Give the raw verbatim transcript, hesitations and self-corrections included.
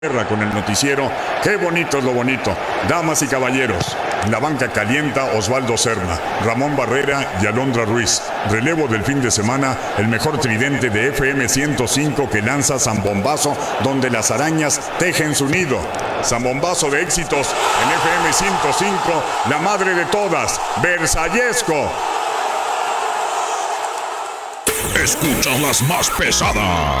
Con el noticiero, qué bonito es lo bonito. Damas y caballeros, la banca calienta Osvaldo Serna, Ramón Barrera y Alondra Ruiz. Relevo del fin de semana, el mejor tridente de F M ciento cinco que lanza Zambombazo, donde las arañas tejen su nido. Zambombazo de éxitos en F M ciento cinco, la madre de todas, Versallesco. Escuchas las más pesadas.